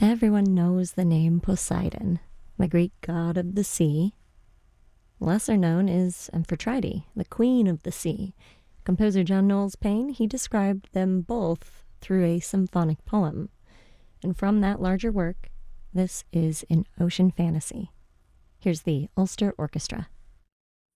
Everyone knows the name Poseidon, the Greek god of the sea. Lesser known is Amphitrite, the queen of the sea. Composer John Knowles Paine, he described them both through a symphonic poem. And from that larger work, this is an ocean fantasy. Here's the Ulster Orchestra.